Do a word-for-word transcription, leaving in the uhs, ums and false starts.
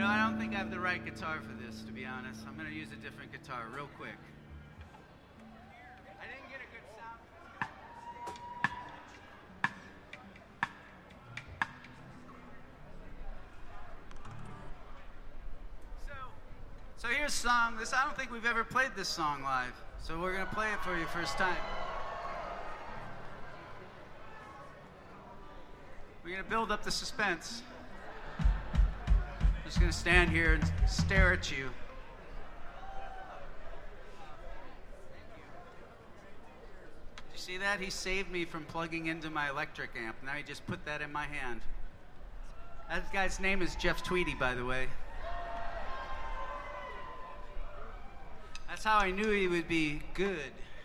know, I don't think I have the right guitar for this, to be honest. I'm going to use a different guitar real quick. I didn't get a good sound. So, so here's a song. This, I don't think we've ever played this song live. So we're going to play it for you first time. We're going to build up the suspense. I'm just going to stand here and stare at you. Did you see that? He saved me from plugging into my electric amp. Now he just put that in my hand. That guy's name is Jeff Tweedy, by the way. That's how I knew he would be good.